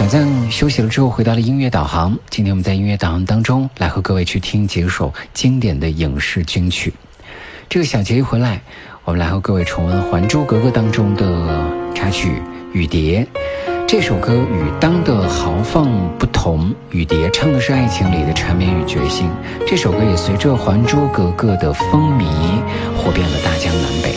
暂休息了之后，回到了音乐导航。今天我们在音乐导航当中来和各位去听几首经典的影视金曲。这个小节一回来，我们来和各位重温《还珠格格》当中的插曲《雨蝶》。这首歌与当的豪放不同，雨蝶唱的是爱情里的缠绵与决心。这首歌也随着《还珠格格》的风靡，火遍了大江南北。